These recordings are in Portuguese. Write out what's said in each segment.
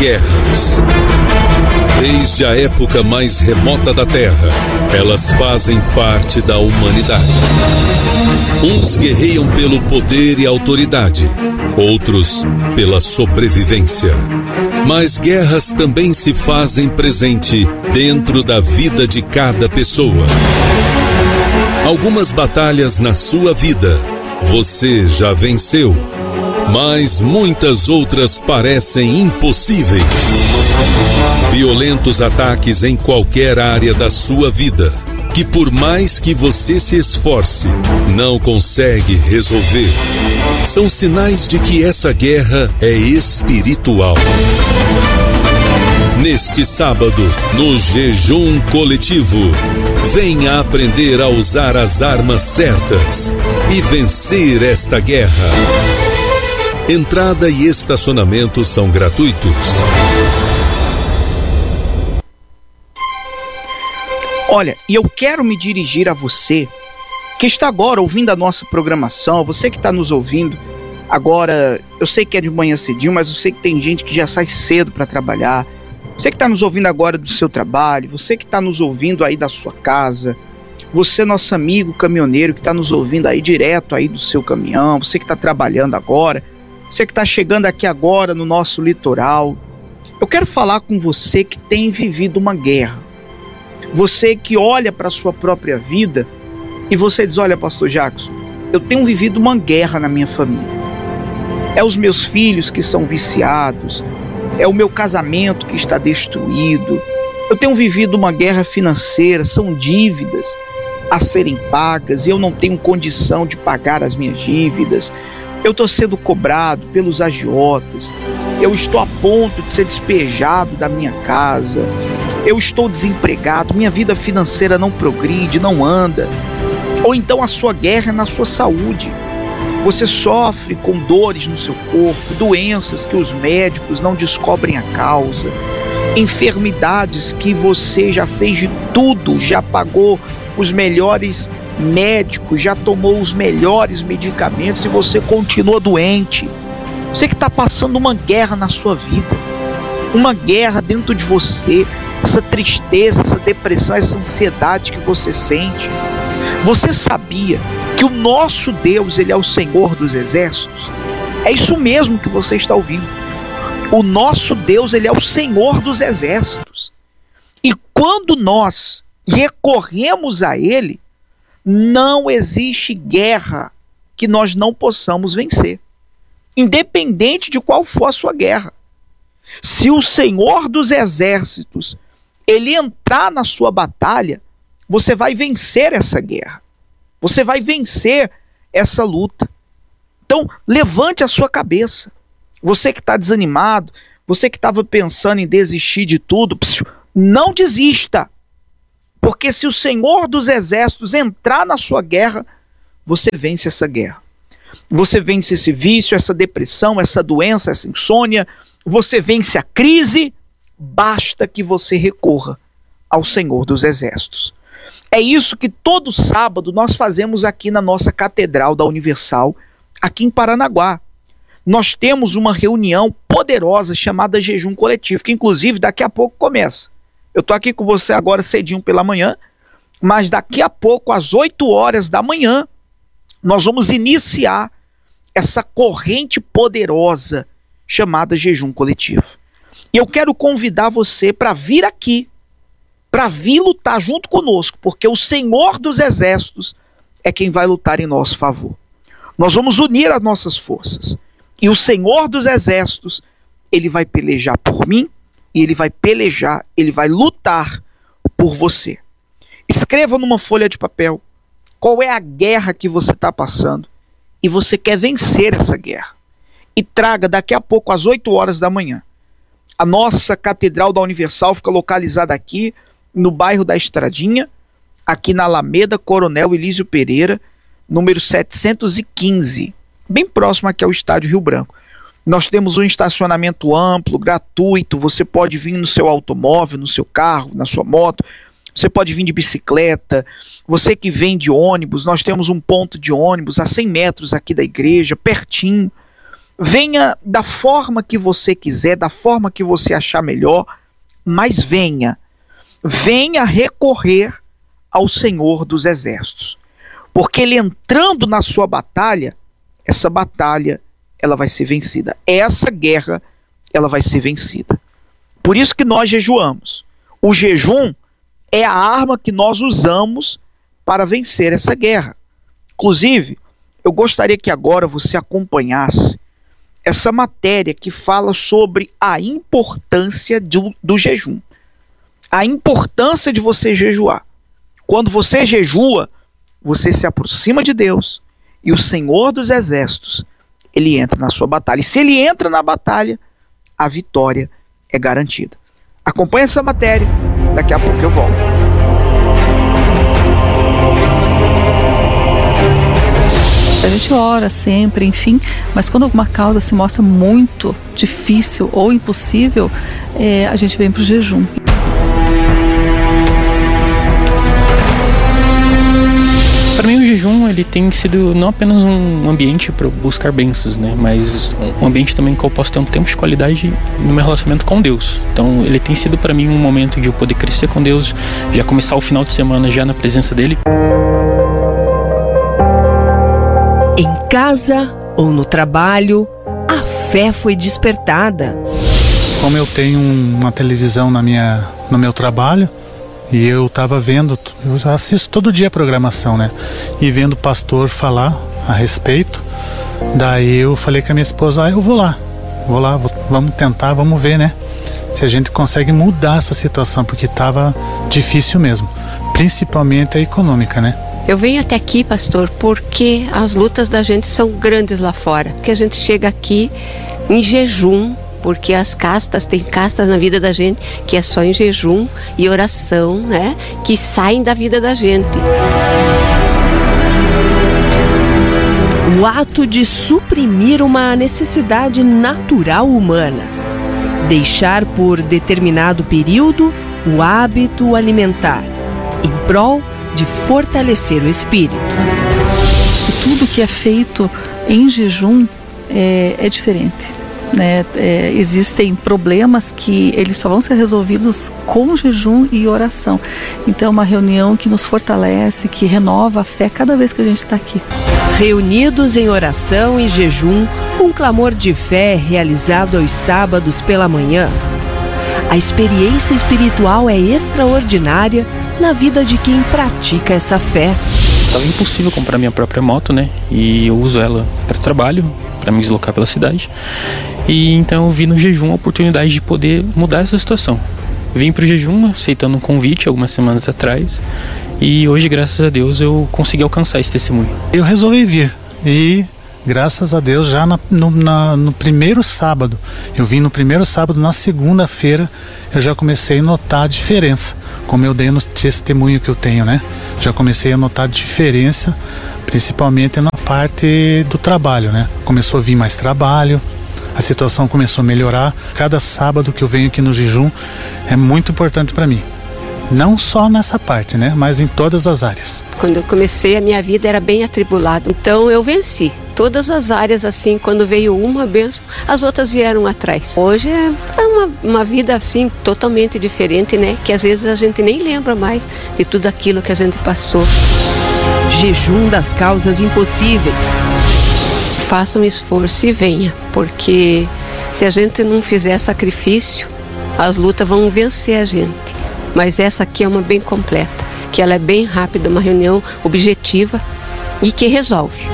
guerras. Desde a época mais remota da Terra, elas fazem parte da humanidade. Uns guerreiam pelo poder e autoridade, outros pela sobrevivência. Mas guerras também se fazem presente dentro da vida de cada pessoa. Algumas batalhas na sua vida você já venceu, mas muitas outras parecem impossíveis. Violentos ataques em qualquer área da sua vida, que por mais que você se esforce, não consegue resolver. São sinais de que essa guerra é espiritual. Neste sábado, no Jejum Coletivo, venha aprender a usar as armas certas e vencer esta guerra. Entrada e estacionamento são gratuitos. Olha, e eu quero me dirigir a você que está agora ouvindo a nossa programação, você que está nos ouvindo agora, eu sei que é de manhã cedinho, mas eu sei que tem gente que já sai cedo para trabalhar. Você que está nos ouvindo agora do seu trabalho, você que está nos ouvindo aí da sua casa, você, nosso amigo caminhoneiro que está nos ouvindo aí direto aí do seu caminhão, você que está trabalhando agora, você que está chegando aqui agora no nosso litoral, eu quero falar com você que tem vivido uma guerra. Você que olha para a sua própria vida e você diz, olha, pastor Jackson, eu tenho vivido uma guerra na minha família. É os meus filhos que são viciados, é o meu casamento que está destruído, eu tenho vivido uma guerra financeira, são dívidas a serem pagas e eu não tenho condição de pagar as minhas dívidas, eu estou sendo cobrado pelos agiotas, eu estou a ponto de ser despejado da minha casa, eu estou desempregado, minha vida financeira não progride, não anda. Ou então a sua guerra é na sua saúde. Você sofre com dores no seu corpo, doenças que os médicos não descobrem a causa, enfermidades que você já fez de tudo, já pagou os melhores médicos, já tomou os melhores medicamentos e você continua doente. Você que está passando uma guerra na sua vida, uma guerra dentro de você, essa tristeza, essa depressão, essa ansiedade que você sente. Você sabia que o nosso Deus, Ele é o Senhor dos Exércitos? É isso mesmo que você está ouvindo. O nosso Deus, Ele é o Senhor dos Exércitos. E quando nós recorremos a Ele, não existe guerra que nós não possamos vencer, independente de qual for a sua guerra. Se o Senhor dos Exércitos Ele entrar na sua batalha, você vai vencer essa guerra. Você vai vencer essa luta. Então, levante a sua cabeça. Você que está desanimado, você que estava pensando em desistir de tudo, não desista. Porque se o Senhor dos Exércitos entrar na sua guerra, você vence essa guerra. Você vence esse vício, essa depressão, essa doença, essa insônia. Você vence a crise. Basta que você recorra ao Senhor dos Exércitos. É isso que todo sábado nós fazemos aqui na nossa Catedral da Universal, aqui em Paranaguá. Nós temos uma reunião poderosa chamada Jejum Coletivo, que inclusive daqui a pouco começa. Eu estou aqui com você agora cedinho pela manhã, mas daqui a pouco, às 8 horas da manhã, nós vamos iniciar essa corrente poderosa chamada Jejum Coletivo. E eu quero convidar você para vir aqui, para vir lutar junto conosco, porque o Senhor dos Exércitos é quem vai lutar em nosso favor. Nós vamos unir as nossas forças. E o Senhor dos Exércitos, Ele vai pelejar por mim, e Ele vai pelejar, Ele vai lutar por você. Escreva numa folha de papel qual é a guerra que você está passando e você quer vencer essa guerra. E traga daqui a pouco às 8 horas da manhã. A nossa Catedral da Universal fica localizada aqui no bairro da Estradinha, aqui na Alameda Coronel Elísio Pereira, número 715, bem próximo aqui ao Estádio Rio Branco. Nós temos um estacionamento amplo, gratuito, você pode vir no seu automóvel, no seu carro, na sua moto, você pode vir de bicicleta, você que vem de ônibus, nós temos um ponto de ônibus a 100 metros aqui da igreja, pertinho. Venha da forma que você quiser, da forma que você achar melhor, mas venha recorrer ao Senhor dos Exércitos. Porque ele entrando na sua batalha, essa batalha ela vai ser vencida. Essa guerra ela vai ser vencida. Por isso que nós jejuamos. O jejum é a arma que nós usamos para vencer essa guerra. Inclusive, eu gostaria que agora você acompanhasse essa matéria que fala sobre a importância do jejum. A importância de você jejuar. Quando você jejua, você se aproxima de Deus e o Senhor dos Exércitos, ele entra na sua batalha. E se ele entra na batalha, a vitória é garantida. Acompanhe essa matéria, daqui a pouco eu volto. A gente ora sempre, enfim, mas quando alguma causa se mostra muito difícil ou impossível, a gente vem para o jejum. Para mim o jejum ele tem sido não apenas um ambiente para buscar bênçãos, né, mas um ambiente também que eu posso ter um tempo de qualidade no meu relacionamento com Deus. Então ele tem sido para mim um momento de eu poder crescer com Deus, já começar o final de semana já na presença dele. Em casa ou no trabalho, a fé foi despertada. Como eu tenho uma televisão no meu trabalho, e eu estava vendo, eu assisto todo dia a programação, né? E vendo o pastor falar a respeito, daí eu falei com a minha esposa, eu vou lá, vamos tentar, vamos ver, né? Se a gente consegue mudar essa situação, porque estava difícil mesmo, principalmente a econômica, né? Eu venho até aqui, pastor, porque as lutas da gente são grandes lá fora. Porque a gente chega aqui em jejum, porque tem castas na vida da gente que é só em jejum e oração, né? Que saem da vida da gente. O ato de suprimir uma necessidade natural humana. Deixar por determinado período o hábito alimentar, em prol de fortalecer o espírito. E tudo que é feito em jejum é diferente, né? Existem problemas que eles só vão ser resolvidos com jejum e oração. Então é uma reunião que nos fortalece, que renova a fé cada vez que a gente está aqui. Reunidos em oração e jejum, um clamor de fé realizado aos sábados pela manhã. A experiência espiritual é extraordinária na vida de quem pratica essa fé. Estava impossível comprar minha própria moto, né? E eu uso ela para trabalho, para me deslocar pela cidade. E então eu vi no jejum a oportunidade de poder mudar essa situação. Vim para o jejum aceitando um convite algumas semanas atrás. E hoje, graças a Deus, eu consegui alcançar esse testemunho. Eu resolvi vir e... graças a Deus, já no primeiro sábado, eu vim no primeiro sábado, na segunda-feira, eu já comecei a notar a diferença, como eu dei no testemunho que eu tenho, né? Já comecei a notar a diferença, principalmente na parte do trabalho, né? Começou a vir mais trabalho, a situação começou a melhorar. Cada sábado que eu venho aqui no jejum é muito importante para mim. Não só nessa parte, né? Mas em todas as áreas. Quando eu comecei, a minha vida era bem atribulada. Então eu venci. Todas as áreas, assim, quando veio uma bênção, as outras vieram atrás. Hoje é uma vida, assim, totalmente diferente, né? Que às vezes a gente nem lembra mais de tudo aquilo que a gente passou. Jejum das causas impossíveis. Faça um esforço e venha, porque se a gente não fizer sacrifício, as lutas vão vencer a gente. Mas essa aqui é uma bem completa, que ela é bem rápida, uma reunião objetiva e que resolve.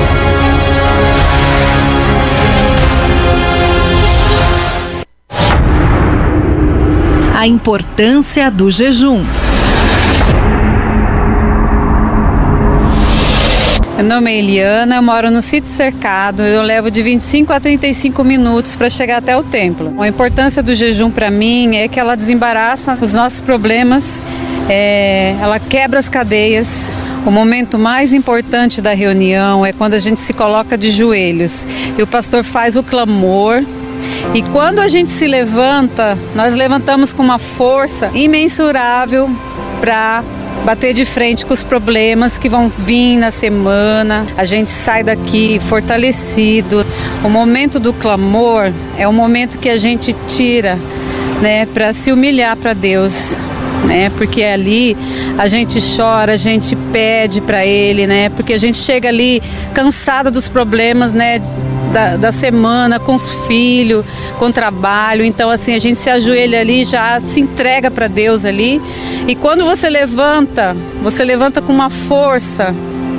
A importância do jejum. Meu nome é Eliana, eu moro no sítio cercado, eu levo de 25 a 35 minutos para chegar até o templo. A importância do jejum para mim é que ela desembaraça os nossos problemas, ela quebra as cadeias. O momento mais importante da reunião é quando a gente se coloca de joelhos e o pastor faz o clamor. E quando a gente se levanta, nós levantamos com uma força imensurável para bater de frente com os problemas que vão vir na semana. A gente sai daqui fortalecido. O momento do clamor é o momento que a gente tira, né, para se humilhar para Deus, né? Porque ali a gente chora, a gente pede para Ele, né? Porque a gente chega ali cansada dos problemas, né? Da semana, com os filhos, com o trabalho. Então assim, a gente se ajoelha ali, já se entrega para Deus ali. E quando você levanta com uma força,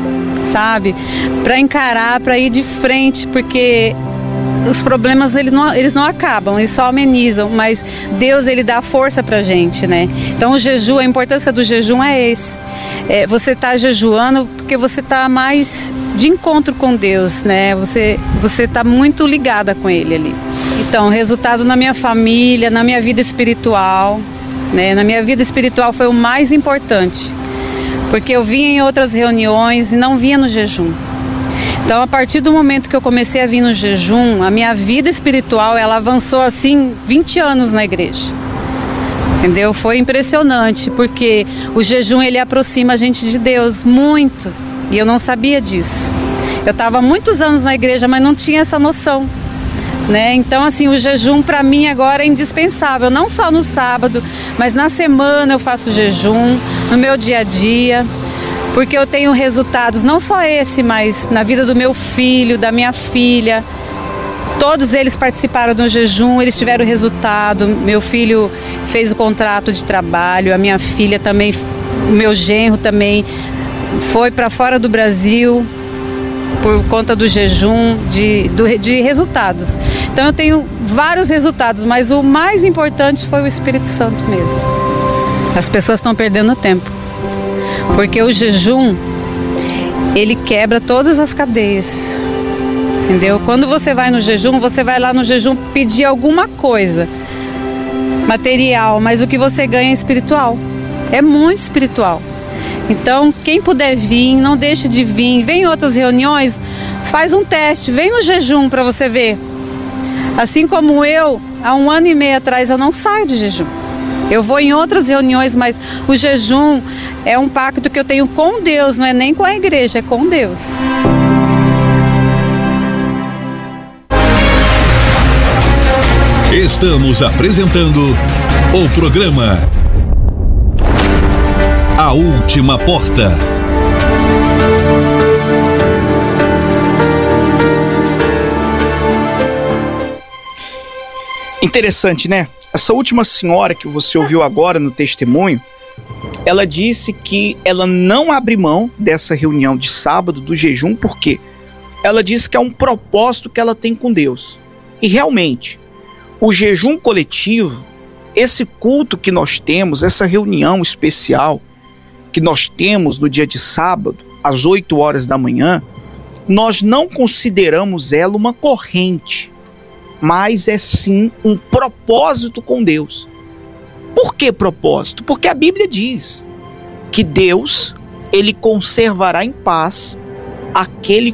sabe? Para encarar, para ir de frente, porque os problemas eles não acabam, eles só amenizam, mas Deus ele dá força pra gente, né? Então o jejum, a importância do jejum é esse. Você tá jejuando porque você tá mais de encontro com Deus, né? Você tá muito ligada com Ele ali. Então, resultado na minha família, na minha vida espiritual, né? Na minha vida espiritual foi o mais importante, porque eu vinha em outras reuniões e não vinha no jejum. Então, a partir do momento que eu comecei a vir no jejum, a minha vida espiritual, ela avançou assim 20 anos na igreja. Entendeu? Foi impressionante, porque o jejum, ele aproxima a gente de Deus muito. E eu não sabia disso. Eu estava há muitos anos na igreja, mas não tinha essa noção, né? Então, assim, o jejum para mim agora é indispensável. Não só no sábado, mas na semana eu faço jejum, no meu dia a dia. Porque eu tenho resultados, não só esse, mas na vida do meu filho, da minha filha. Todos eles participaram do jejum, eles tiveram resultado. Meu filho fez o contrato de trabalho, a minha filha também, o meu genro também foi para fora do Brasil por conta do jejum, de resultados. Então eu tenho vários resultados, mas o mais importante foi o Espírito Santo mesmo. As pessoas estão perdendo tempo, porque o jejum, ele quebra todas as cadeias. Entendeu? Quando você vai no jejum, você vai lá no jejum pedir alguma coisa material, mas o que você ganha é espiritual. É muito espiritual. Então, quem puder vir, não deixe de vir. Vem em outras reuniões, faz um teste, vem no jejum para você ver. Assim como eu, há 1 ano e meio atrás, eu não saio de jejum. Eu vou em outras reuniões, mas o jejum é um pacto que eu tenho com Deus, não é nem com a igreja, é com Deus. Estamos apresentando o programa A Última Porta. Interessante, né? Essa última senhora que você ouviu agora no testemunho, ela disse que ela não abre mão dessa reunião de sábado, do jejum, porque ela disse que é um propósito que ela tem com Deus. E realmente, o jejum coletivo, esse culto que nós temos, essa reunião especial que nós temos no dia de sábado, às 8 horas da manhã, nós não consideramos ela uma corrente, mas é sim um propósito com Deus. Por que propósito? Porque a Bíblia diz que Deus, ele conservará em paz aquele